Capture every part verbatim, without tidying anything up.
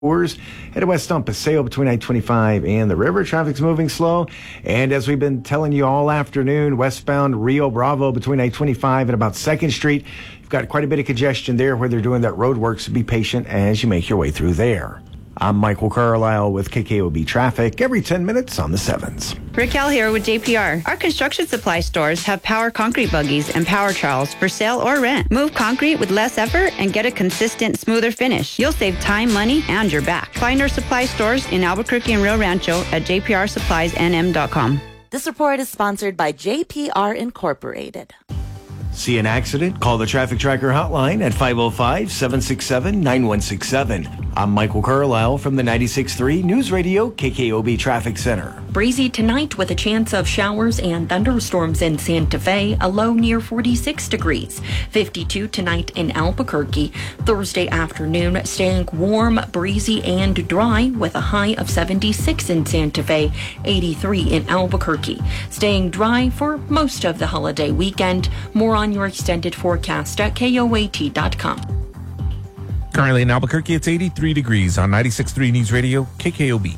Headed west on Paseo between I twenty-five and the river. Traffic's moving slow. And as we've been telling you all afternoon, westbound Rio Bravo between I twenty-five and about second Street. You've got quite a bit of congestion there where they're doing that road work, so be patient as you make your way through there. I'm Michael Carlisle with K K O B Traffic every ten minutes on the sevens. Raquel here with J P R. Our construction supply stores have power concrete buggies and power trowels for sale or rent. Move concrete with less effort and get a consistent, smoother finish. You'll save time, money, and your back. Find our supply stores in Albuquerque and Rio Rancho at j p r supplies n m dot com. This report is sponsored by J P R Incorporated. See an accident? Call the Traffic Tracker hotline at five oh five, seven six seven, nine one six seven. I'm Michael Carlisle from the ninety-six point three News Radio K K O B Traffic Center. Breezy tonight with a chance of showers and thunderstorms in Santa Fe, a low near forty-six degrees. fifty-two tonight in Albuquerque. Thursday afternoon staying warm, breezy, and dry with a high of seventy-six in Santa Fe, eighty-three in Albuquerque. Staying dry for most of the holiday weekend. More on your extended forecast at K O A T dot com. Currently in Albuquerque, it's eighty-three degrees on ninety-six point three News Radio, K K O B.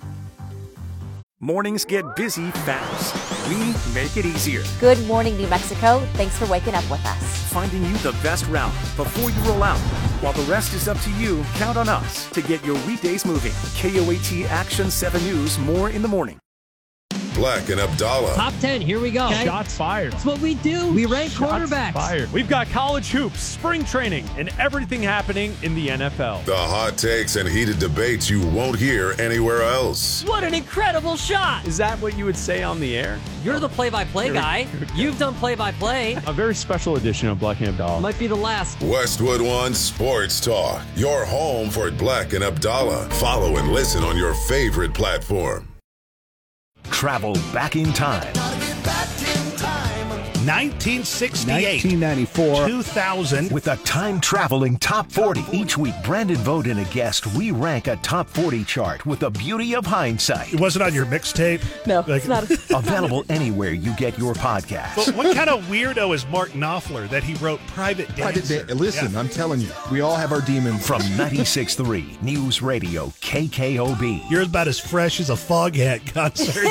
Mornings get busy fast. We make it easier. Good morning, New Mexico. Thanks for waking up with us. Finding you the best route before you roll out. While the rest is up to you, count on us to get your weekdays moving. K O A T Action seven News, more in the morning. Black and Abdallah. Top ten, here we go. Okay. Shots fired. That's what we do. We rank Shots quarterbacks. Fired. We've got college hoops, spring training, and everything happening in the N F L. The hot takes and heated debates you won't hear anywhere else. What an incredible shot. Is that what you would say on the air? You're the play-by-play guy. You've done play-by-play. A very special edition of Black and Abdallah. Might be the last. Westwood One Sports Talk. Your home for Black and Abdallah. Follow and listen on your favorite platform. Travel back in time. nineteen sixty-eight, nineteen ninety-four, two thousand, with a time-traveling top forty. Each week, Brandon Vogt and a guest, we rank a top forty chart with the beauty of hindsight. It wasn't on your mixtape? No, like, it's not. Available anywhere you get your podcast. But what kind of weirdo is Mark Knopfler that he wrote Private Dancer? Private da- Listen, yeah. I'm telling you, we all have our demons. From ninety-six point three News Radio K K O B. You're about as fresh as a Foghat concert.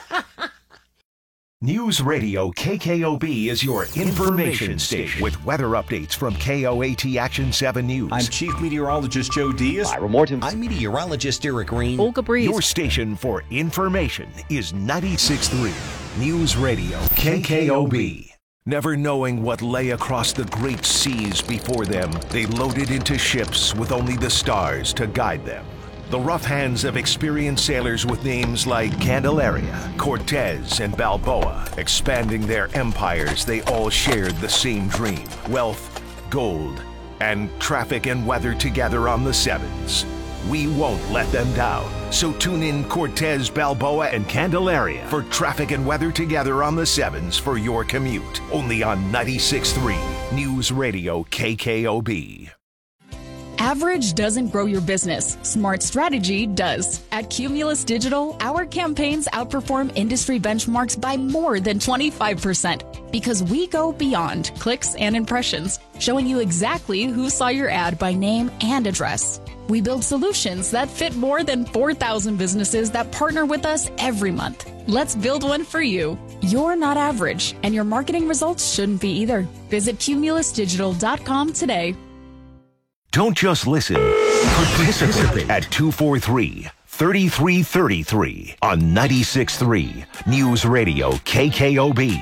News Radio K K O B is your information station with weather updates from K O A T Action seven News. I'm Chief Meteorologist Joe Diaz. Ira Morton. I'm Meteorologist Eric Green. Olga Breeze. Your station for information is ninety-six point three News Radio K K O B. Never knowing what lay across the great seas before them, they loaded into ships with only the stars to guide them. The rough hands of experienced sailors with names like Candelaria, Cortez, and Balboa. Expanding their empires, they all shared the same dream. Wealth, gold, and traffic and weather together on the sevens. We won't let them down. So tune in Cortez, Balboa, and Candelaria for traffic and weather together on the sevens for your commute. Only on ninety-six point three News Radio K K O B. Average doesn't grow your business. Smart strategy does. At Cumulus Digital, our campaigns outperform industry benchmarks by more than twenty-five percent because we go beyond clicks and impressions, showing you exactly who saw your ad by name and address. We build solutions that fit more than four thousand businesses that partner with us every month. Let's build one for you. You're not average, and your marketing results shouldn't be either. Visit cumulus digital dot com today. Don't just listen. Participate at two four three, three three three three on ninety-six point three News Radio K K O B.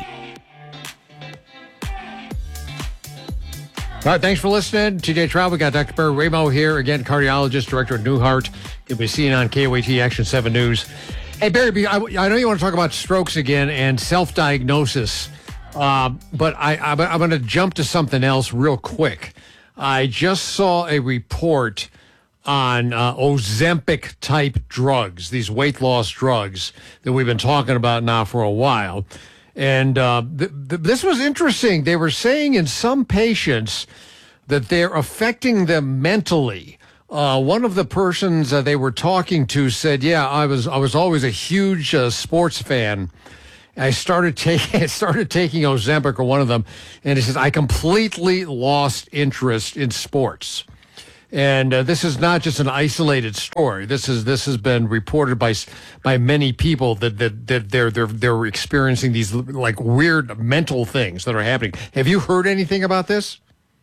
All right, thanks for listening. T J Travel, we got Doctor Barry Ramo here. Again, cardiologist, director at Newhart. You'll be seeing on K O A T Action seven News. Hey, Barry, I, I know you want to talk about strokes again and self-diagnosis, uh, but I, I, I'm going to jump to something else real quick. I just saw a report on uh, Ozempic-type drugs, these weight loss drugs that we've been talking about now for a while. And uh, th- th- this was interesting. They were saying in some patients that they're affecting them mentally. Uh, one of the persons uh, they were talking to said, yeah, I was I was always a huge uh, sports fan. I started taking started taking Ozempic, or one of them, and he says, I completely lost interest in sports. And uh, this is not just an isolated story. This is this has been reported by by many people that that, that they're they're they're experiencing these like weird mental things that are happening. Have you heard anything about this?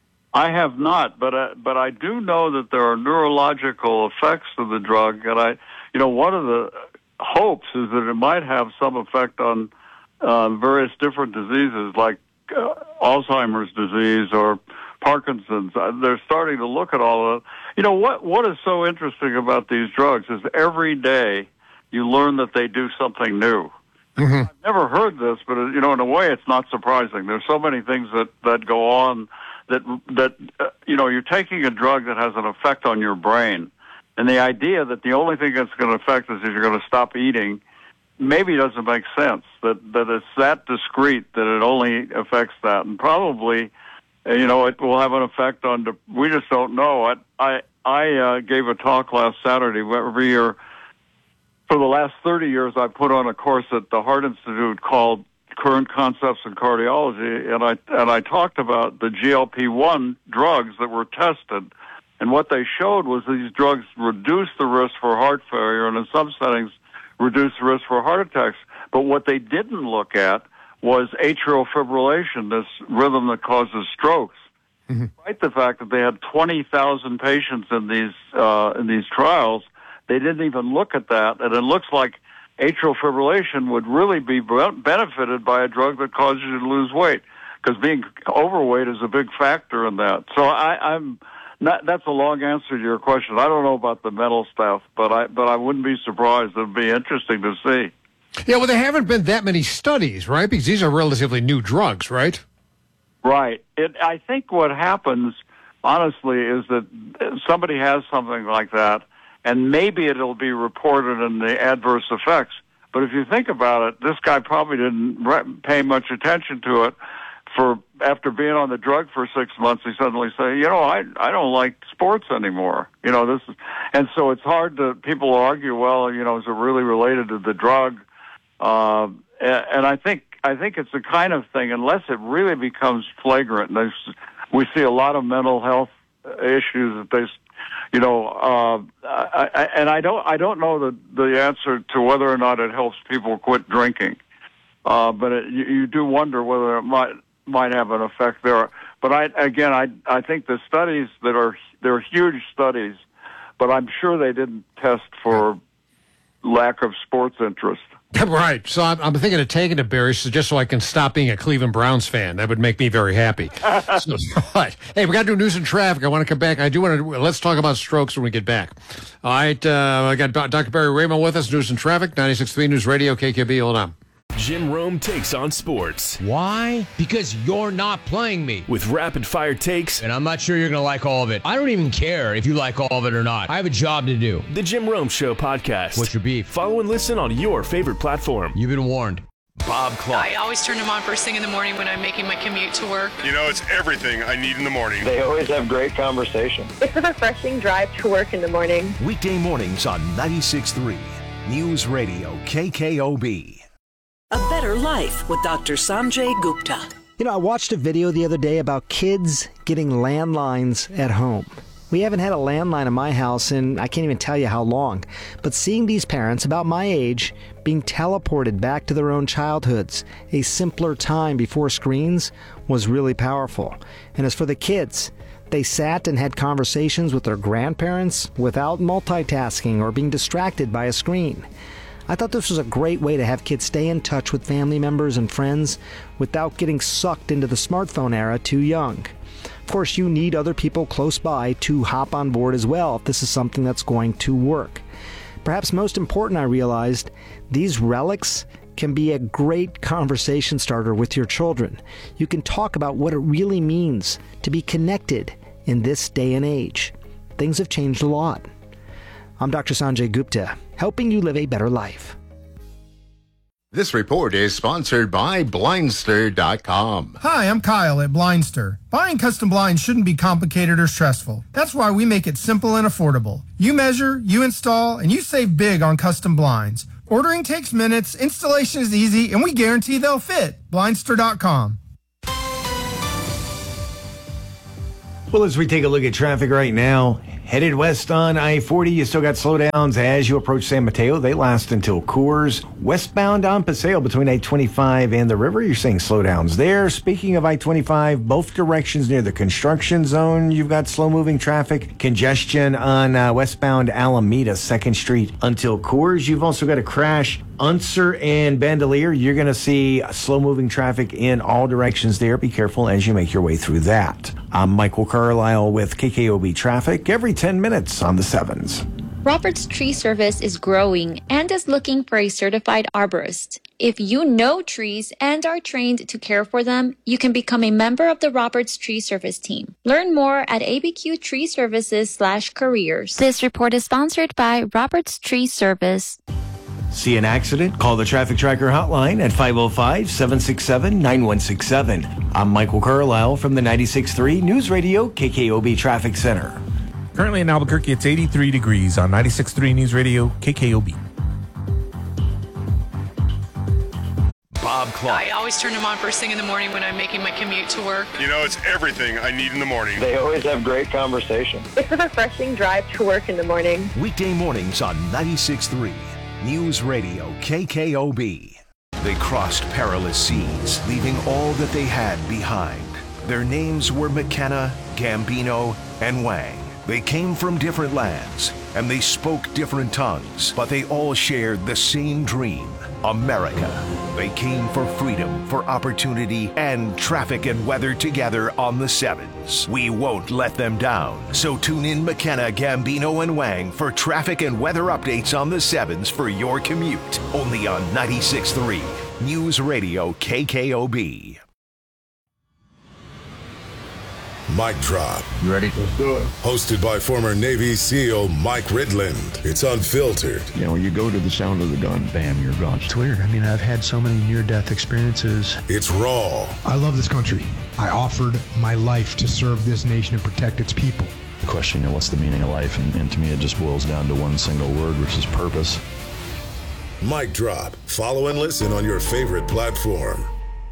I have not, but uh, but I do know that there are neurological effects of the drug, and I, you know, one of the hopes is that it might have some effect on uh, various different diseases like uh, Alzheimer's disease or Parkinson's. Uh, they're starting to look at all of it. You know, what what is so interesting about these drugs is every day you learn that they do something new. Mm-hmm. I've never heard this, but, uh, you know, in a way it's not surprising. There's so many things that, that go on that, that uh, you know, you're taking a drug that has an effect on your brain. And the idea that the only thing that's going to affect is if you're going to stop eating maybe doesn't make sense, that, that it's that discrete that it only affects that. And probably, you know, it will have an effect on, the, we just don't know. I, I, I uh, gave a talk last Saturday. Every year, for the last thirty years, I put on a course at the Heart Institute called Current Concepts in Cardiology, and I, and I talked about the G L P one drugs that were tested. And what they showed was these drugs reduce the risk for heart failure and in some settings reduce the risk for heart attacks. But what they didn't look at was atrial fibrillation, this rhythm that causes strokes. Mm-hmm. Despite the fact that they had twenty thousand patients in these uh, in these trials, they didn't even look at that. And it looks like atrial fibrillation would really be benefited by a drug that causes you to lose weight, because being overweight is a big factor in that. So I, I'm not, that's a long answer to your question. I don't know about the mental stuff, but I but I wouldn't be surprised. It would be interesting to see. Yeah, well, there haven't been that many studies, right? Because these are relatively new drugs, right? Right. It, I think what happens, honestly, is that somebody has something like that, and maybe it'll be reported in the adverse effects. But if you think about it, this guy probably didn't re- pay much attention to it. For after being on the drug for six months, he suddenly say, you know, I I don't like sports anymore. You know, this is, and so it's hard to, people argue, well, you know, is it really related to the drug? Uh, and, and I think I think it's the kind of thing, unless it really becomes flagrant. And there's, we see a lot of mental health issues that they, you know, uh, I, I, and I don't I don't know the the answer to whether or not it helps people quit drinking. Uh, but it, you, you do wonder whether it might. might have an effect there. But I, again, I, I think the studies that are, they're huge studies, but I'm sure they didn't test for lack of sports interest. Right. So I'm, I'm thinking of taking it, Barry, so just so I can stop being a Cleveland Browns fan. That would make me very happy. So, right. Hey, we got to do news and traffic. I want to come back. I do want to, let's talk about strokes when we get back. All right. Uh, I got Doctor Barry Ramo with us, news and traffic, ninety-six point three News Radio, K K B. Hold on. Jim Rome takes on sports. Why? Because you're not playing me. With rapid-fire takes. And I'm not sure you're going to like all of it. I don't even care if you like all of it or not. I have a job to do. The Jim Rome Show podcast. What's your beef? Follow and listen on your favorite platform. You've been warned. Bob Clark. I always turn them on first thing in the morning when I'm making my commute to work. You know, it's everything I need in the morning. They always have great conversation. It's a refreshing drive to work in the morning. Weekday mornings on ninety-six point three News Radio, K K O B. A Better Life with Doctor Sanjay Gupta. You know, I watched a video the other day about kids getting landlines at home. We haven't had a landline in my house in I can't even tell you how long. But seeing these parents about my age being teleported back to their own childhoods, a simpler time before screens, was really powerful. And as for the kids, they sat and had conversations with their grandparents without multitasking or being distracted by a screen. I thought this was a great way to have kids stay in touch with family members and friends without getting sucked into the smartphone era too young. Of course, you need other people close by to hop on board as well if this is something that's going to work. Perhaps most important, I realized, these relics can be a great conversation starter with your children. You can talk about what it really means to be connected in this day and age. Things have changed a lot. I'm Doctor Sanjay Gupta, helping you live a better life. This report is sponsored by Blindster dot com. Hi, I'm Kyle at Blindster. Buying custom blinds shouldn't be complicated or stressful. That's why we make it simple and affordable. You measure, you install, and you save big on custom blinds. Ordering takes minutes, installation is easy, and we guarantee they'll fit. Blindster dot com. Well, as we take a look at traffic right now, Headed west on I forty, you still got slowdowns as you approach San Mateo. They last until Coors. Westbound on Paseo between I twenty-five and the river, you're seeing slowdowns there. Speaking of I twenty-five, both directions near the construction zone, you've got slow-moving traffic. Congestion on uh, westbound Alameda, second Street until Coors. You've also got a crash Unser and Bandelier. You're going to see slow-moving traffic in all directions there. Be careful as you make your way through that. I'm Michael Carlisle with K K O B Traffic every ten minutes on the sevens. Roberts Tree Service is growing and is looking for a certified arborist. If you know trees and are trained to care for them, you can become a member of the Roberts Tree Service team. Learn more at A B Q Tree Services slash careers. This report is sponsored by Roberts Tree Service. See an accident? Call the Traffic Tracker hotline at five oh five, seven six seven, nine one six seven. I'm Michael Carlisle from the ninety-six point three News Radio K K O B Traffic Center. Currently in Albuquerque, it's eighty-three degrees on ninety-six point three News Radio K K O B. Bob Clark. I always turn them on first thing in the morning when I'm making my commute to work. You know, it's everything I need in the morning. They always have great conversation. It's a refreshing drive to work in the morning. Weekday mornings on ninety-six point three News Radio K K O B. They crossed perilous seas, leaving all that they had behind. Their names were McKenna, Gambino, and Wang. They came from different lands, and they spoke different tongues, but they all shared the same dream, America. They came for freedom, for opportunity, and traffic and weather together on the sevens. We won't let them down. So tune in McKenna, Gambino, and Wang for traffic and weather updates on the sevens for your commute. Only on ninety-six point three News Radio K K O B. Mic Drop. You ready? Let's do it. Hosted by former Navy SEAL Mike Ridland. It's unfiltered. You know, you go to the sound of the gun, bam, you're gone. It's weird. I mean, I've had so many near-death experiences. It's raw. I love this country. I offered my life to serve this nation and protect its people. The question, you know, what's the meaning of life? And, and to me, it just boils down to one single word, which is purpose. Mic Drop. Follow and listen on your favorite platform.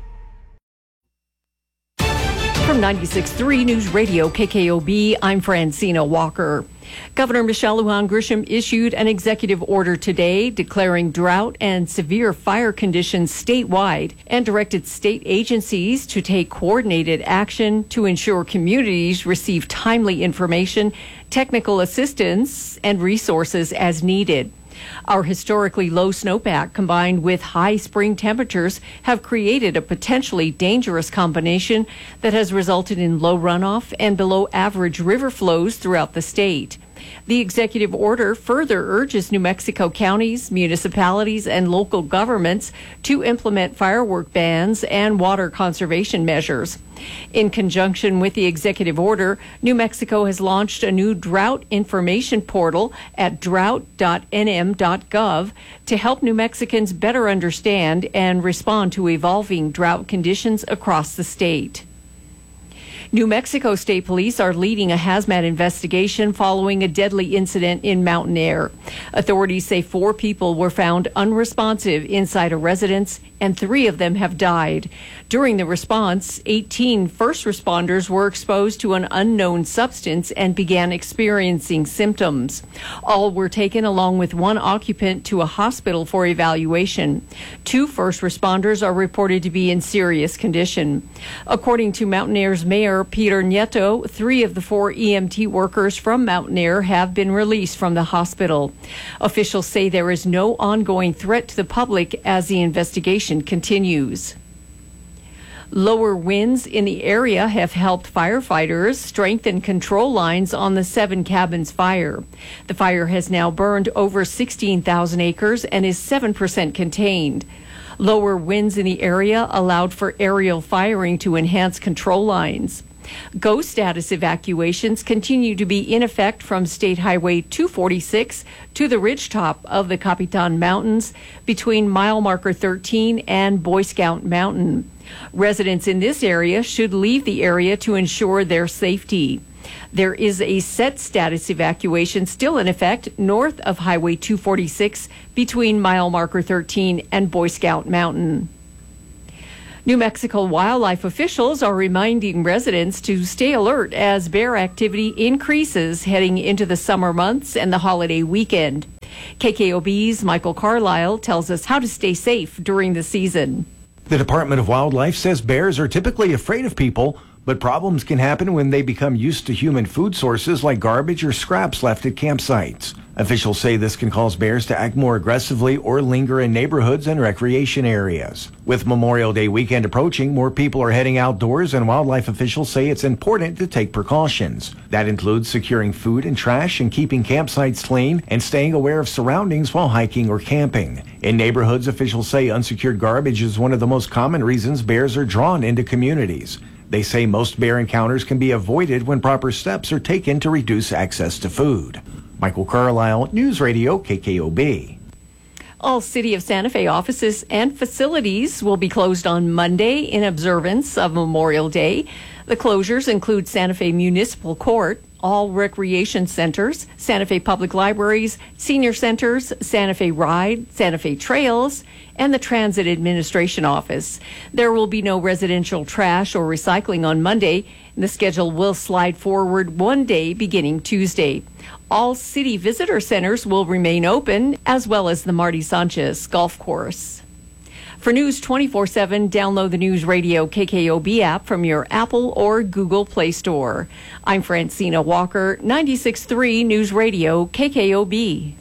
From ninety-six point three News Radio K K O B, I'm Francina Walker. Governor Michelle Lujan Grisham issued an executive order today declaring drought and severe fire conditions statewide and directed state agencies to take coordinated action to ensure communities receive timely information, technical assistance, and resources as needed. Our historically low snowpack combined with high spring temperatures have created a potentially dangerous combination that has resulted in low runoff and below average river flows throughout the state. The executive order further urges New Mexico counties, municipalities, and local governments to implement firework bans and water conservation measures. In conjunction with the executive order, New Mexico has launched a new drought information portal at drought dot n m dot gov to help New Mexicans better understand and respond to evolving drought conditions across the state. New Mexico State Police are leading a hazmat investigation following a deadly incident in Mountain Air. Authorities say four people were found unresponsive inside a residence, and three of them have died. During the response, eighteen first responders were exposed to an unknown substance and began experiencing symptoms. All were taken along with one occupant to a hospital for evaluation. Two first responders are reported to be in serious condition. According to Mountain Air's mayor, Peter Nieto, three of the four E M T workers from Mountain Air have been released from the hospital. Officials say there is no ongoing threat to the public as the investigation continues. Lower winds in the area have helped firefighters strengthen control lines on the Seven Cabins fire. The fire has now burned over sixteen thousand acres and is seven percent contained. Lower winds in the area allowed for aerial firing to enhance control lines. Go status evacuations continue to be in effect from State Highway two forty-six to the ridgetop of the Capitan Mountains between mile marker thirteen and Boy Scout Mountain. Residents in this area should leave the area to ensure their safety. There is a set status evacuation still in effect north of Highway two forty-six between mile marker thirteen and Boy Scout Mountain. New Mexico wildlife officials are reminding residents to stay alert as bear activity increases heading into the summer months and the holiday weekend. K K O B's Michael Carlisle tells us how to stay safe during the season. The Department of Wildlife says bears are typically afraid of people, but problems can happen when they become used to human food sources like garbage or scraps left at campsites. Officials say this can cause bears to act more aggressively or linger in neighborhoods and recreation areas. With Memorial Day weekend approaching, more people are heading outdoors, and wildlife officials say it's important to take precautions. That includes securing food and trash and keeping campsites clean and staying aware of surroundings while hiking or camping. In neighborhoods, officials say unsecured garbage is one of the most common reasons bears are drawn into communities. They say most bear encounters can be avoided when proper steps are taken to reduce access to food. Michael Carlisle, News Radio K K O B. All City of Santa Fe offices and facilities will be closed on Monday in observance of Memorial Day. The closures include Santa Fe Municipal Court, all recreation centers, Santa Fe Public Libraries, senior centers, Santa Fe Ride, Santa Fe Trails, and the Transit Administration Office. There will be no residential trash or recycling on Monday. The schedule will slide forward one day beginning Tuesday. All city visitor centers will remain open, as well as the Marty Sanchez Golf Course. For News twenty-four seven, download the News Radio K K O B app from your Apple or Google Play Store. I'm Francina Walker, ninety-six point three News Radio K K O B.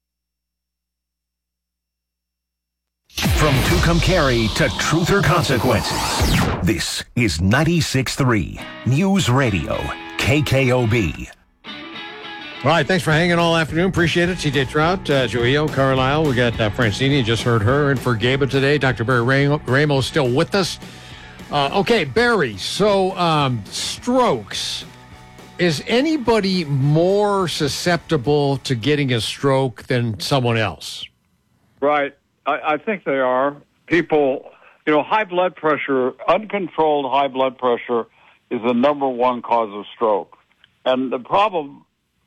From Tucumcari to Truth or Consequences, this is ninety-six point three News Radio K K O B. All right, thanks for hanging all afternoon. Appreciate it. C J Trout, uh, Joey Carlisle. We got uh, Francini, just heard her. And for Gaba today, Doctor Barry Ram- Ramos still with us. Uh, okay, Barry, so um, strokes. Is anybody more susceptible to getting a stroke than someone else? Right. I, I think they are. People, you know, high blood pressure, uncontrolled high blood pressure is the number one cause of stroke. And the problem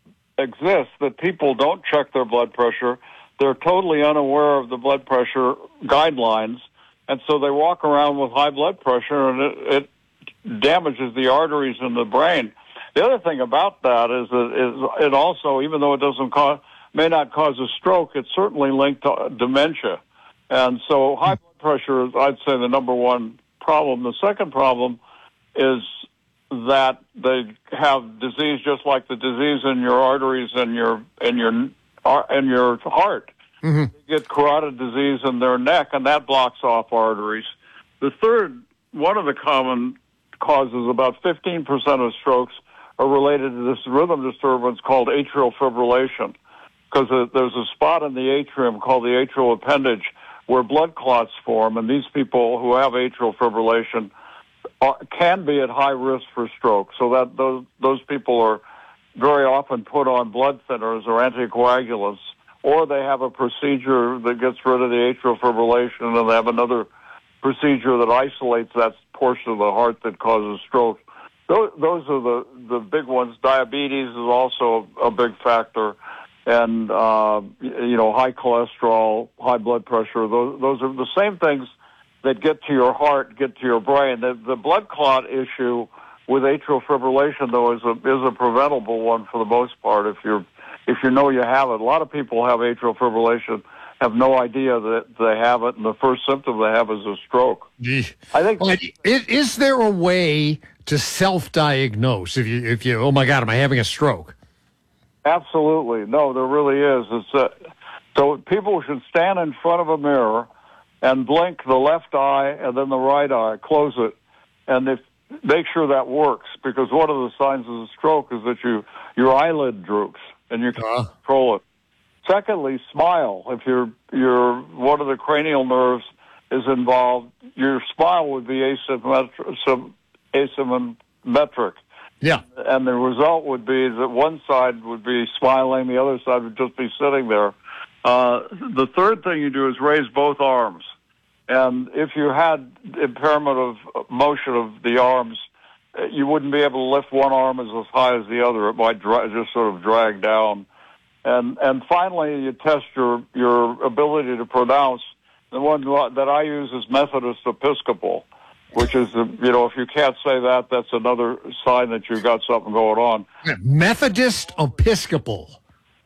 exists that people don't check their blood pressure. They're totally unaware of the blood pressure guidelines, and so they walk around with high blood pressure, and it, it damages the arteries in the brain. The other thing about that is that is it also, even though it doesn't cause, may not cause a stroke, it's certainly linked to dementia. And so high blood pressure is, I'd say, the number one problem. The second problem is that they have disease just like the disease in your arteries and your and your and your heart. Mm-hmm. They get carotid disease in their neck, and that blocks off arteries. The third, one of the common causes, about fifteen percent of strokes, are related to this rhythm disturbance called atrial fibrillation, because there's a spot in the atrium called the atrial appendage where blood clots form, and these people who have atrial fibrillation are, can be at high risk for stroke. So that those those people are very often put on blood thinners or anticoagulants, or they have a procedure that gets rid of the atrial fibrillation, and they have another procedure that isolates that portion of the heart that causes stroke. Those, those are the, the big ones. Diabetes is also a, a big factor. And, uh, you know, high cholesterol, high blood pressure, those, those are the same things that get to your heart, get to your brain. The, the blood clot issue with atrial fibrillation, though, is a, is a preventable one for the most part if you're, if you know you have it. A lot of people have atrial fibrillation, have no idea that they have it, and the first symptom they have is a stroke. Gee. I think. Well, is, is there a way to self-diagnose if you, if you, oh my God, am I having a stroke? Absolutely. No, there really is. It's uh, so people should stand in front of a mirror and blink the left eye and then the right eye, close it, and if, make sure that works, because one of the signs of a stroke is that you your eyelid droops and you can't uh. control it. Secondly, smile. If your your one of the cranial nerves is involved, your smile would be asymmetric. asymmetric. Yeah. And the result would be that one side would be smiling, the other side would just be sitting there. Uh, the third thing you do is raise both arms. And if you had impairment of motion of the arms, you wouldn't be able to lift one arm as high as the other. It might dra- just sort of drag down. And and finally, you test your, your ability to pronounce. The one that I use is Methodist Episcopal. which is, the, you know, if you can't say that, that's another sign that you've got something going on. Methodist Episcopal.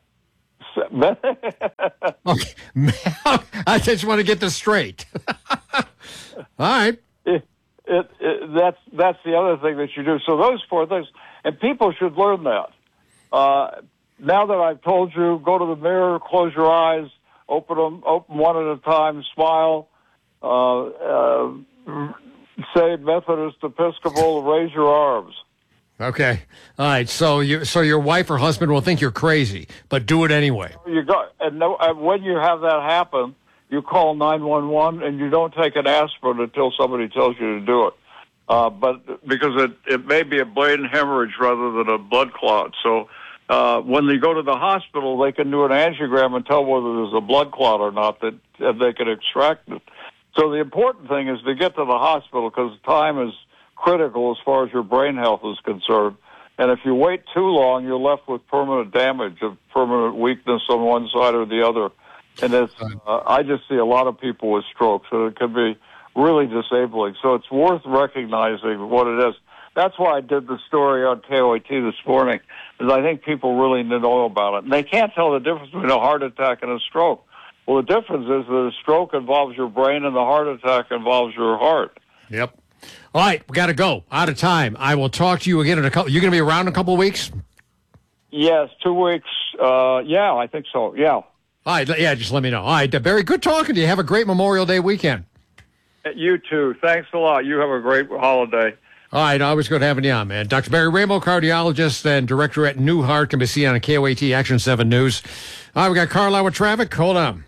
Okay. I just want to get this straight. All right. It, it, it, that's that's the other thing that you do. So those four things, and people should learn that. Uh, now that I've told you, go to the mirror, close your eyes, open them, open one at a time, smile, uh, uh, say Methodist Episcopal, raise your arms. Okay. All right. So you, so your wife or husband will think you're crazy, but do it anyway. You go, and, no, and when you have that happen, you call nine one one, and you don't take an aspirin until somebody tells you to do it. Uh, but because it, it may be a brain hemorrhage rather than a blood clot. So uh, when they go to the hospital, they can do an angiogram and tell whether there's a blood clot or not, that and they can extract it. So the important thing is to get to the hospital, because time is critical as far as your brain health is concerned. And if you wait too long, you're left with permanent damage, of permanent weakness on one side or the other. And it's, uh, I just see a lot of people with strokes, and it can be really disabling. So it's worth recognizing what it is. That's why I did the story on K O A T this morning, because I think people really need to know about it. And they can't tell the difference between a heart attack and a stroke. Well, the difference is that a stroke involves your brain and the heart attack involves your heart. Yep. All right, we got to go. Out of time. I will talk to you again in a couple. You're going to be around in a couple of weeks? Yes, two weeks. Uh, yeah, I think so. Yeah. All right, yeah, just let me know. All right, Barry, good talking to you. Have a great Memorial Day weekend. You too. Thanks a lot. You have a great holiday. All right, always good having you on, man. Doctor Barry Ramo, cardiologist and director at New Heart, can be seen on K O A T Action seven News. All right, we got Carlisle with traffic. Hold on.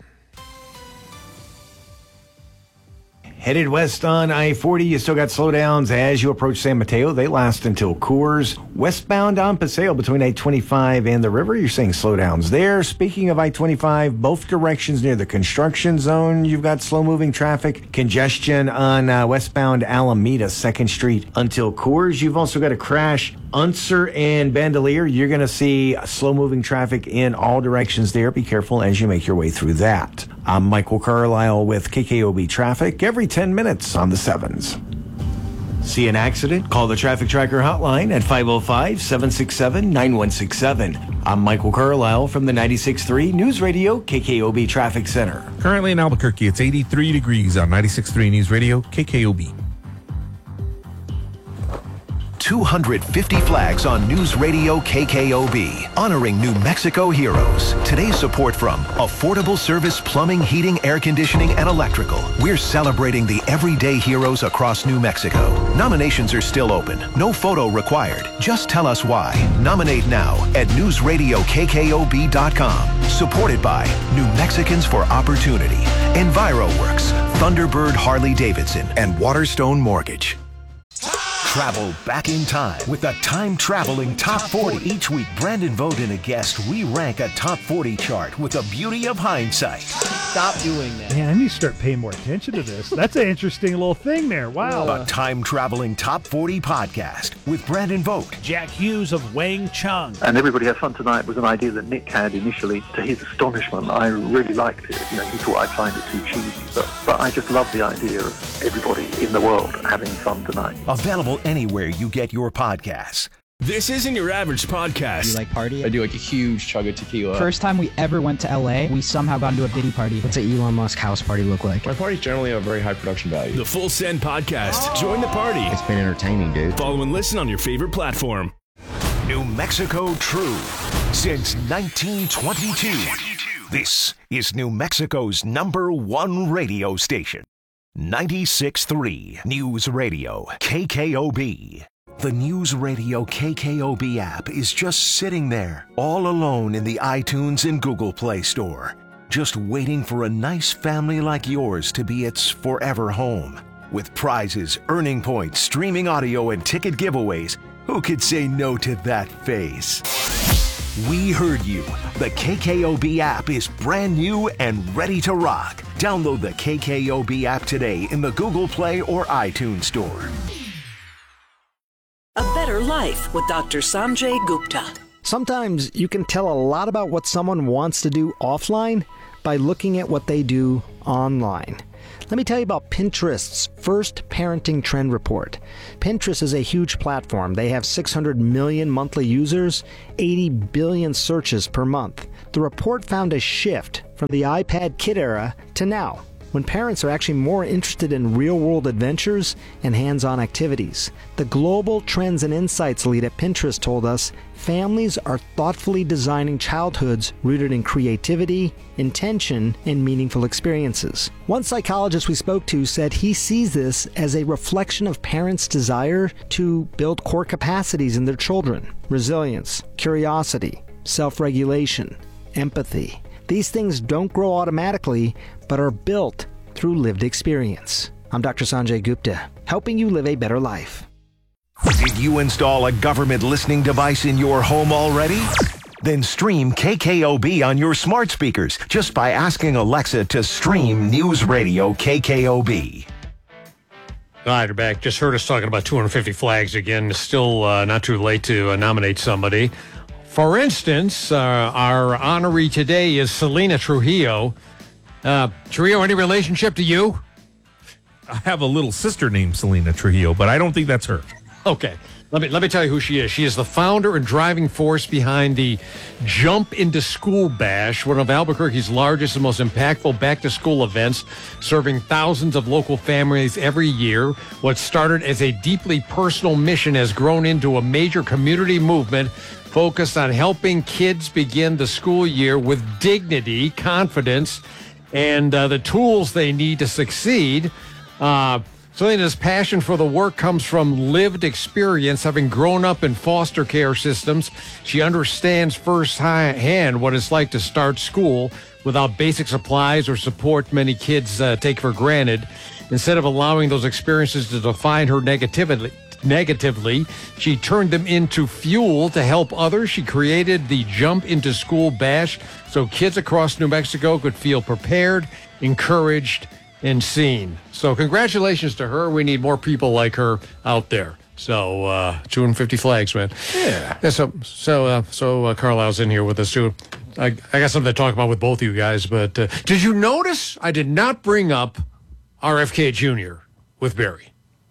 Headed west on I forty, you still got slowdowns as you approach San Mateo. They last until Coors. Westbound on Paseo between I twenty-five and the river, you're seeing slowdowns there. Speaking of I twenty-five, both directions near the construction zone, you've got slow-moving traffic. Congestion on uh, westbound Alameda, second Street until Coors. You've also got a crash. Unser and Bandelier, you're going to see slow-moving traffic in all directions there. Be careful as you make your way through that. I'm Michael Carlisle with K K O B Traffic every ten minutes on the sevens. See an accident? Call the Traffic Tracker hotline at five oh five, seven six seven, nine one six seven. I'm Michael Carlisle from the ninety-six point three News Radio K K O B Traffic Center. Currently in Albuquerque, it's eighty-three degrees on ninety-six point three News Radio K K O B. two hundred fifty flags on News Radio K K O B, honoring New Mexico heroes. Today's support from Affordable Service Plumbing, Heating, Air Conditioning, and Electrical. We're celebrating the everyday heroes across New Mexico. Nominations are still open. No photo required. Just tell us why. Nominate now at news radio K K O B dot com. Supported by New Mexicans for Opportunity, EnviroWorks, Thunderbird Harley Davidson, and Waterstone Mortgage. Travel back in time with the time-traveling Top forty. Each week, Brandon Vogt and a guest re-rank a Top forty chart with the beauty of hindsight. Stop doing that. Man, I need to start paying more attention to this. That's an interesting little thing there. Wow. A time-traveling Top forty podcast with Brandon Vogt. Jack Hughes of Wang Chung. And Everybody Has Fun Tonight was an idea that Nick had initially. To his astonishment, I really liked it. You know, he thought I'd find it too cheesy. But, but I just love the idea of everybody in the world having fun tonight. Available anywhere you get your podcasts. This isn't your average podcast. Do you like party? I do like a huge chug of tequila. First time we ever went to L A, we somehow got into a Diddy party. What's an Elon Musk house party look like? My parties generally have very high production value. The Full Send Podcast. Oh. Join the party. It's been entertaining, dude. Follow and listen on your favorite platform. New Mexico True. Since nineteen twenty-two. This is New Mexico's number one radio station. ninety-six point three News Radio K K O B. The News Radio K K O B app is just sitting there, all alone in the iTunes and Google Play Store, just waiting for a nice family like yours to be its forever home. With prizes, earning points, streaming audio, and ticket giveaways, who could say no to that face? We heard you. The K K O B app is brand new and ready to rock. Download the K K O B app today in the Google Play or iTunes Store. A Better Life with Doctor Sanjay Gupta. Sometimes you can tell a lot about what someone wants to do offline by looking at what they do online. Let me tell you about Pinterest's first parenting trend report. Pinterest is a huge platform. They have six hundred million monthly users, eighty billion searches per month. The report found a shift from the iPad kid era to now, when parents are actually more interested in real-world adventures and hands-on activities. The Global Trends and Insights lead at Pinterest told us families are thoughtfully designing childhoods rooted in creativity, intention, and meaningful experiences. One psychologist we spoke to said he sees this as a reflection of parents' desire to build core capacities in their children: resilience, curiosity, self-regulation, empathy. These things don't grow automatically, but are built through lived experience. I'm Doctor Sanjay Gupta, helping you live a better life. Did you install a government listening device in your home already? Then stream K K O B on your smart speakers just by asking Alexa to stream News Radio K K O B. All right, we're back. Just heard us talking about two hundred fifty flags again. Still uh, not too late to uh, nominate somebody. For instance, uh, our honoree today is Selena Trujillo. Uh, Trujillo, any relationship to you? I have a little sister named Selena Trujillo, but I don't think that's her. Okay. Let me let me tell you who she is. She is the founder and driving force behind the Jump into School Bash, one of Albuquerque's largest and most impactful back-to-school events, serving thousands of local families every year. What started as a deeply personal mission has grown into a major community movement focused on helping kids begin the school year with dignity, confidence, and uh, the tools they need to succeed. Uh, Selena's passion for the work comes from lived experience. Having grown up in foster care systems, she understands firsthand what it's like to start school without basic supplies or support many kids uh, take for granted. Instead of allowing those experiences to define her negatively, negatively, she turned them into fuel to help others. She created the Jump into School Bash so kids across New Mexico could feel prepared, encouraged, and seen. So congratulations to her. We need more people like her out there. So uh, two hundred fifty flags, man. Yeah. yeah so so uh, so uh, Carlisle's in here with us too. I, I got something to talk about with both of you guys. But uh, did you notice I did not bring up R F K Junior with Barry?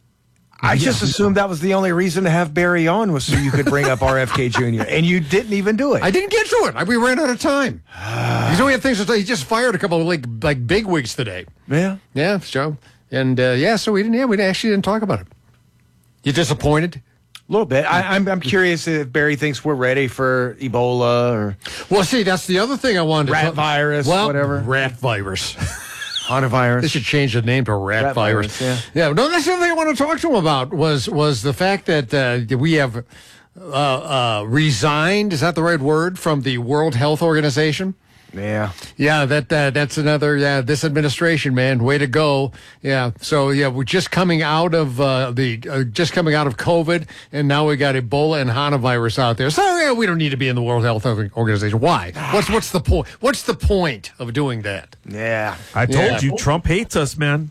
I just assumed that was the only reason to have Barry on was so you could bring up R F K Junior And you didn't even do it. I didn't get to it. I, we ran out of time. He's only had things to say. He just fired a couple of like like big wigs today. Yeah, yeah, so and uh, yeah, so we didn't. Yeah, we actually didn't talk about it. You disappointed? A little bit. I, I'm I'm curious if Barry thinks we're ready for Ebola or well, see, that's the other thing I wanted. Rat to talk- virus, well, whatever. Rat virus. Hantavirus. They should change the name to rat, rat virus. virus. Yeah. Yeah. No, that's the other thing I want to talk to him about was was the fact that uh, we have uh, uh, resigned. Is that the right word from the World Health Organization? Yeah. Yeah. That uh, that's another. Yeah. This administration, man, way to go. Yeah. So yeah, we're just coming out of uh, the uh, just coming out of COVID, and now we got Ebola and Hantavirus out there. So yeah, we don't need to be in the World Health Organization. Why? What's what's the point? What's the point of doing that? Yeah. I told Yeah. you, Trump hates us, man.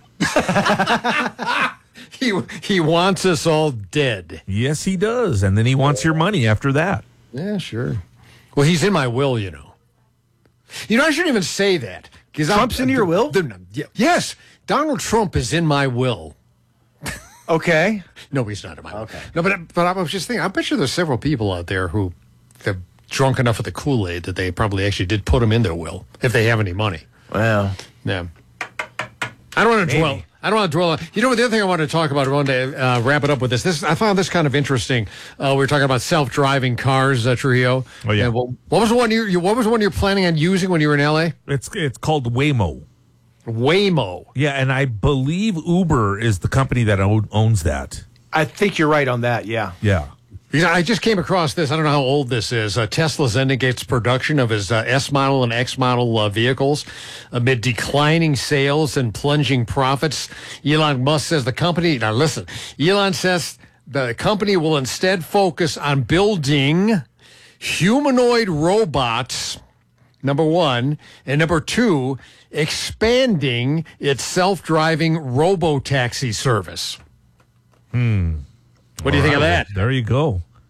He he wants us all dead. Yes, he does. And then he wants your money after that. Yeah, sure. Well, he's in my will, you know. You know, I shouldn't even say that. Trump's I'm, in your will? the- yeah, yes, Donald Trump is in my will. Okay. No, he's not in my will. Okay. No, but, but I was just thinking, I bet you there's several people out there who have drunk enough of the Kool-Aid that they probably actually did put him in their will, if they have any money. Well. Yeah. I don't want to Maybe. dwell. I don't want to dwell on. You know what? The other thing I wanted to talk about, I wanted to uh, wrap it up with this. This I found this kind of interesting. Uh, we were talking about self-driving cars, uh, Trujillo. Oh, yeah. And what, what was the one you, you? What was the one you're planning on using when you were in L A? It's it's called Waymo. Waymo. Yeah, and I believe Uber is the company that own, owns that. I think you're right on that, yeah. Yeah. Because I just came across this. I don't know how old this is. Uh, Tesla's ending its production of his uh, S model and X model uh, vehicles amid declining sales and plunging profits. Elon Musk says the company, now listen, Elon says the company will instead focus on building humanoid robots, number one, and number two, expanding its self-driving robo-taxi service. Hmm. What do you think of that? There you go.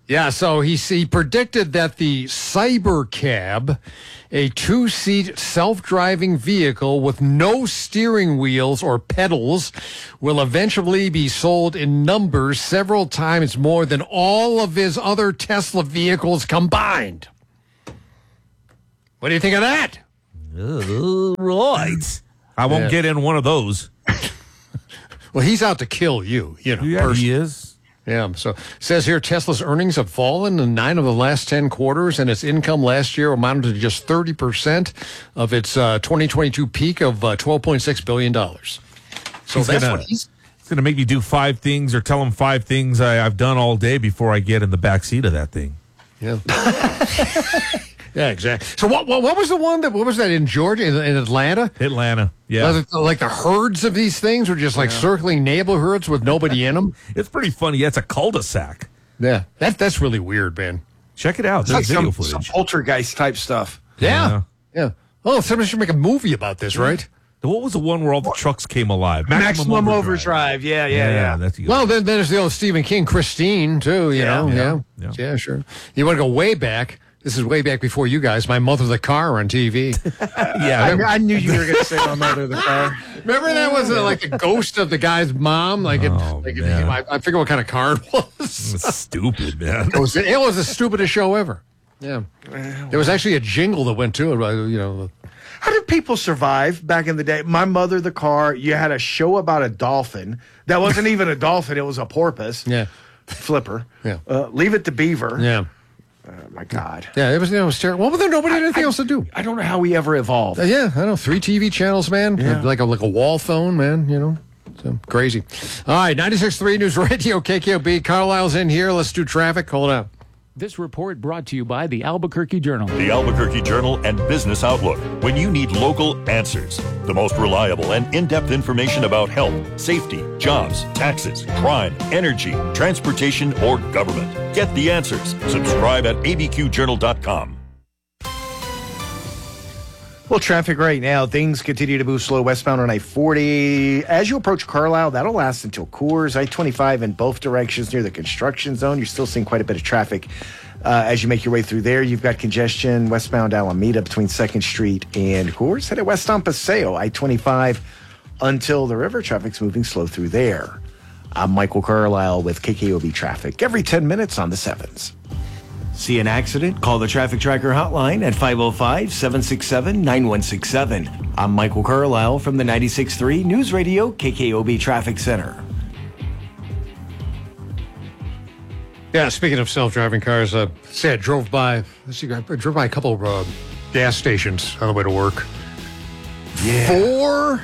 Yeah, so he, he predicted that the Cybercab, a two-seat self-driving vehicle with no steering wheels or pedals, will eventually be sold in numbers several times more than all of his other Tesla vehicles combined. What do you think of that? Uh, right. I won't Yeah. get in one of those. Well, he's out to kill you. You know, Yeah, personally. he is. Yeah, so it says here Tesla's earnings have fallen in nine of the last ten quarters, and its income last year amounted to just thirty percent of its uh, twenty twenty-two peak of uh, twelve point six billion dollars. So He's that's gonna- what he's... It's going to make me do five things or tell him five things I, I've done all day before I get in the back seat of that thing. Yeah. Yeah, exactly. So what, what what was the one that, what was that in Georgia, in, in Atlanta? Atlanta, yeah. Was it like the herds of these things were just like circling neighborhoods with nobody in them? It's pretty funny. Yeah, it's a cul-de-sac. Yeah, that that's really weird, man. Check it out. It's like There's video some, some footage. poltergeist type stuff. Yeah. Yeah. Oh, somebody should make a movie about this, right? What was the one where all the trucks came alive? Maximum, Overdrive. Yeah, yeah, yeah. That's a Well, then, then there's the old Stephen King, Christine, too, you Yeah. know? Yeah. Yeah. Yeah. Yeah, sure. You want to go way back? This is way back before you guys. My Mother the Car on T V. yeah. I, I knew you were going to say my mother the car. Remember that was uh, like the ghost of the guy's mom? Like, it, Oh, like it, man. I, I forget what kind of car it was. It's stupid, man. It was, it was the stupidest show ever. Yeah. There was actually a jingle that went to it, uh, you know. How did people survive back in the day? My mother the car. You had a show about a dolphin. That wasn't even a dolphin. It was a porpoise. Yeah. Flipper. Yeah. Uh, Leave It to Beaver. Yeah. Oh, my God. Yeah, it was, it was terrible. Well, but then nobody had anything I- else to do. I don't know how we ever evolved. Uh, yeah, I know. Three T V channels, man. Yeah. Like a like a wall phone, man, you know. So crazy. All right, ninety-six point three News Radio, K K O B. Carlisle's in here. Let's do traffic. Hold on. This report brought to you by the Albuquerque Journal. The Albuquerque Journal and Business Outlook. When you need local answers, the most reliable and in-depth information about health, safety, jobs, taxes, crime, energy, transportation, or government. Get the answers. Subscribe at a b q journal dot com. Well, traffic right now, things continue to move slow westbound on I forty. As you approach Carlisle, that'll last until Coors. I twenty-five in both directions near the construction zone. You're still seeing quite a bit of traffic uh, as you make your way through there. You've got congestion westbound Alameda between second Street and Coors. Headed west on Paseo, I twenty-five until the river. Traffic's moving slow through there. I'm Michael Carlisle with K K O B Traffic every ten minutes on the sevens. See an accident? Call the Traffic Tracker hotline at five oh five, seven six seven, nine one six seven. I'm Michael Carlisle from the ninety-six point three News Radio K K O B Traffic Center. Yeah, speaking of self-driving cars, uh, say I drove by, let's see, I drove by a couple of uh, gas stations on the way to work. Yeah. Four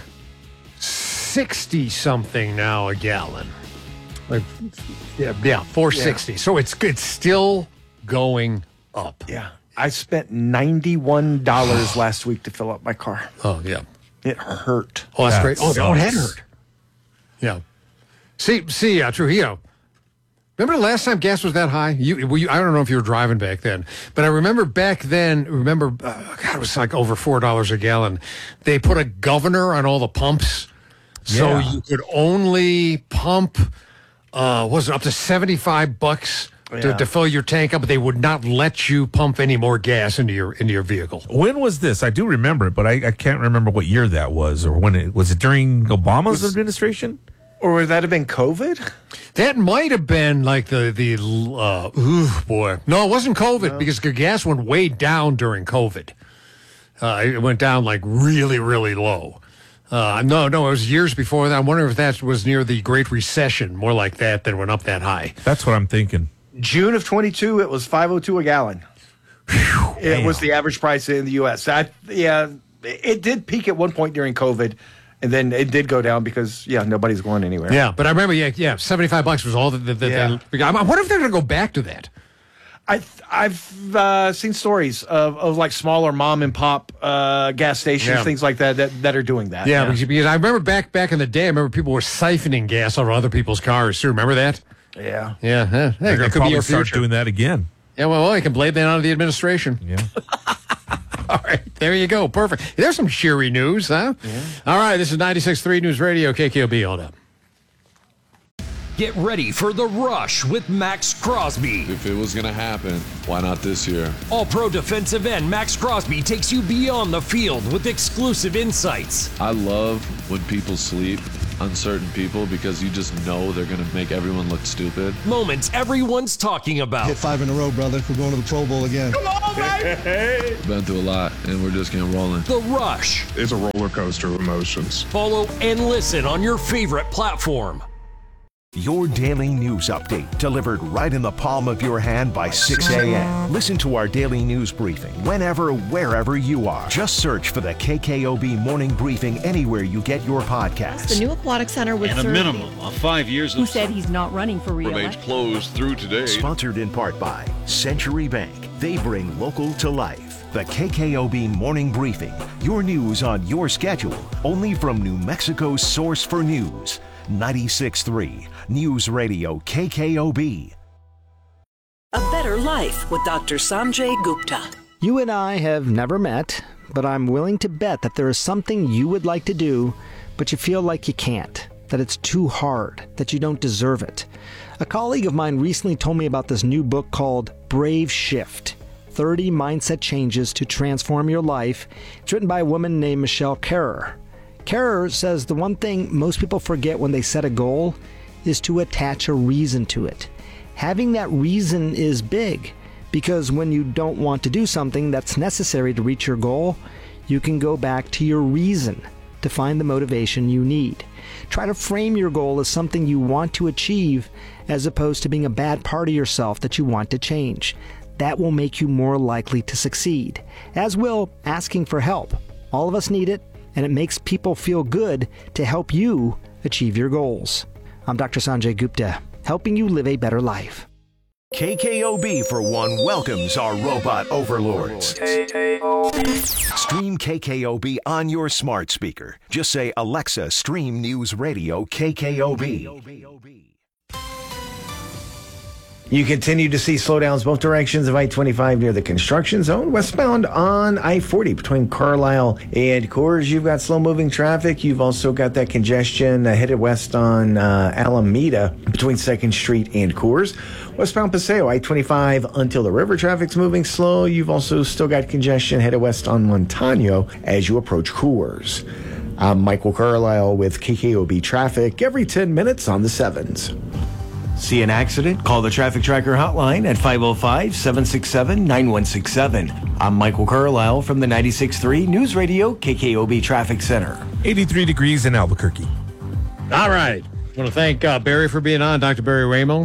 sixty something now a gallon. Like, yeah, yeah, four sixty. So it's it's still going up. Yeah. I spent ninety-one dollars last week to fill up my car. Oh, yeah. It hurt. Oh, that's That great. Oh, oh, it had sucks. hurt. Yeah. See, see, uh, Trujillo. Remember the last time gas was that high? You, were you, I don't know if you were driving back then, but I remember back then. Remember, uh, God, it was like over four dollars a gallon. They put a governor on all the pumps, so Yeah. you could only pump. Uh, was it up to seventy-five bucks to, Yeah. to fill your tank up? But they would not let you pump any more gas into your into your vehicle. When was this? I do remember it, but I, I can't remember what year that was or when it was. It during Obama's administration? Or would that have been COVID? That might have been like the the uh, ooh, boy. No, it wasn't COVID because the gas went way down during COVID. Uh, it went down like really, really low. Uh, no, no, it was years before that. I'm wondering if that was near the Great Recession, more like that, than went up that high. That's what I'm thinking. June of twenty-two, it was five oh two a gallon. It was the average price in the U S. That, yeah, it did peak at one point during COVID, and then it did go down because, yeah, nobody's going anywhere. Yeah, but I remember, yeah, yeah, seventy-five bucks was all that. that, that Yeah. they- I wonder if they're going to go back to that. I, I've uh, seen stories of, of like smaller mom and pop uh, gas stations, Yeah. things like that, that, that are doing that. Yeah, Because, because I remember back back in the day, I remember people were siphoning gas out of other people's cars. Do you remember that? Yeah. Yeah, huh. They're That going could to be probably your start future. doing that again. Yeah, well, well, I can blame that on the administration. Yeah. All right, there you go. Perfect. There's some cheery news, huh? All right, this is ninety-six point three News Radio, K K O B. Hold up. Get ready for The Rush with Max Crosby. If it was going to happen, why not this year? All-Pro defensive end Max Crosby takes you beyond the field with exclusive insights. I love when people sleep on certain people because you just know they're going to make everyone look stupid. Moments everyone's talking about. Hit five in a row, brother. We're going to the Pro Bowl again. Come on, baby! Been through a lot, and we're just getting rolling. The Rush. It's a roller coaster of emotions. Follow and listen on your favorite platform. Your daily news update delivered right in the palm of your hand by six a.m. Listen to our daily news briefing whenever, wherever you are. Just search for the K K O B Morning Briefing anywhere you get your podcasts. The new aquatic center with and a minimum of five years who of said he's not running for re-election. Remains closed through today. Sponsored in part by Century Bank. They bring local to life. The K K O B Morning Briefing. Your news on your schedule. Only from New Mexico's source for news. ninety-six point three News Radio K K O B. A Better Life with Doctor Sanjay Gupta. You and I have never met, but I'm willing to bet that there is something you would like to do, but you feel like you can't, that it's too hard, that you don't deserve it. A colleague of mine recently told me about this new book called Brave Shift, thirty Mindset Changes to Transform Your Life. It's written by a woman named Michelle Kerrer. Kerrer says the one thing most people forget when they set a goal is to attach a reason to it. Having that reason is big, because when you don't want to do something that's necessary to reach your goal, you can go back to your reason to find the motivation you need. Try to frame your goal as something you want to achieve as opposed to being a bad part of yourself that you want to change. That will make you more likely to succeed, as will asking for help. All of us need it, and it makes people feel good to help you achieve your goals. I'm Doctor Sanjay Gupta, helping you live a better life. K K O B, for one, welcomes our robot overlords. Stream K K O B on your smart speaker. Just say, Alexa, stream News Radio K K O B. You continue to see slowdowns both directions of I twenty-five near the construction zone. Westbound on I forty between Carlisle and Coors, you've got slow-moving traffic. You've also got that congestion uh, headed west on uh, Alameda between second Street and Coors. Westbound Paseo, I twenty-five until the river, traffic's moving slow. You've also still got congestion headed west on Montano as you approach Coors. I'm Michael Carlisle with K K O B Traffic every ten minutes on the sevens. See an accident? Call the Traffic Tracker hotline at five oh five, seven six seven, nine one six seven. I'm Michael Carlisle from the ninety-six point three News Radio K K O B Traffic Center. eighty-three degrees in Albuquerque. All right. I want to thank uh, Barry for being on, Doctor Barry Ramo.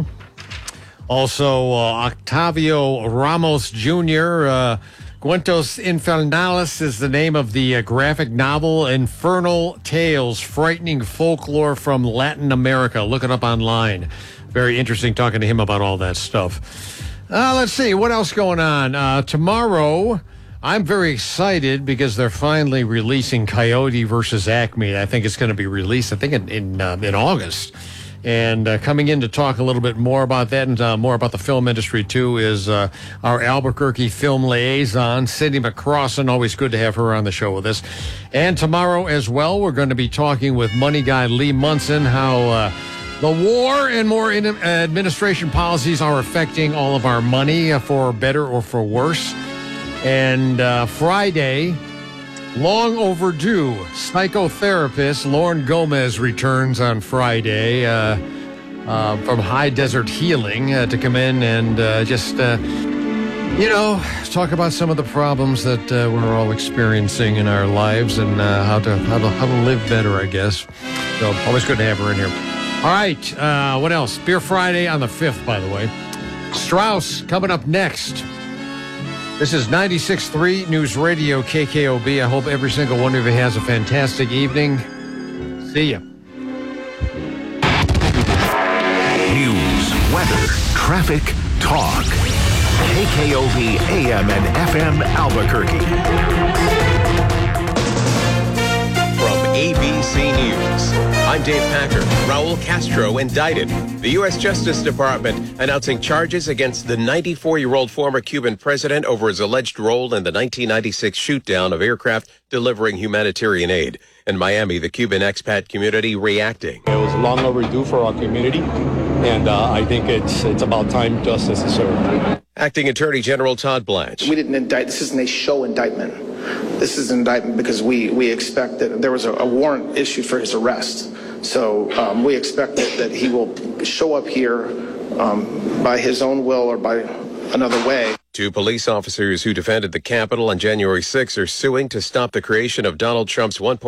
Also, uh, Octavio Ramos Junior Uh, Cuentos Infernales is the name of the uh, graphic novel. Infernal Tales, Frightening Folklore from Latin America. Look it up online. Very interesting talking to him about all that stuff. Uh, let's see, what else going on? Uh, tomorrow, I'm very excited because they're finally releasing Coyote versus Acme. I think it's going to be released, I think, in in, uh, in August. And uh, coming in to talk a little bit more about that and uh, more about the film industry, too, is uh, our Albuquerque film liaison, Cindy McCrossan. Always good to have her on the show with us. And tomorrow as well, we're going to be talking with money guy Lee Munson, how uh, the war and more in- administration policies are affecting all of our money, uh, for better or for worse. And uh, Friday, long overdue, psychotherapist Lauren Gomez returns on Friday uh, uh, from High Desert Healing uh, to come in and uh, just, uh, you know, talk about some of the problems that uh, we're all experiencing in our lives and uh, how to how to how to live better, I guess. So always good to have her in here. All right, uh, what else? Beer Friday on the fifth, by the way. Strauss coming up next. This is ninety-six point three News Radio K K O B. I hope every single one of you has a fantastic evening. See ya. News, weather, traffic, talk. K K O B A M and F M Albuquerque. From A B C News, I'm Dave Packer. Raul Castro indicted. The U S Justice Department announcing charges against the ninety-four-year-old former Cuban president over his alleged role in the nineteen ninety-six shoot-down of aircraft delivering humanitarian aid. In Miami, the Cuban expat community reacting. It was long overdue for our community, and uh, I think it's it's about time justice is served. Acting Attorney General Todd Blanche. We didn't indict. This isn't a show indictment. This is an indictment because we, we expect that there was a, a warrant issued for his arrest. So um, we expect that, that he will show up here um, by his own will or by another way. Two police officers who defended the Capitol on January sixth are suing to stop the creation of Donald Trump's one.